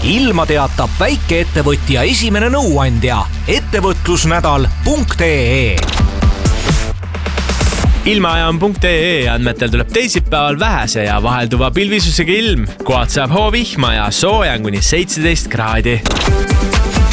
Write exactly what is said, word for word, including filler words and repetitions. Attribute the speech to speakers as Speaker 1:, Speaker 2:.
Speaker 1: ilma teatab väikeettevõtja esimene nõuandja ettevõtlusnädal punkt ee.
Speaker 2: ilmaajaam.ee andmetel tuleb teisipäeval vähese ja vahelduva pilvisusega ilm. Kohad saab hoovihma ja sooja kuni seitseteist kraadi.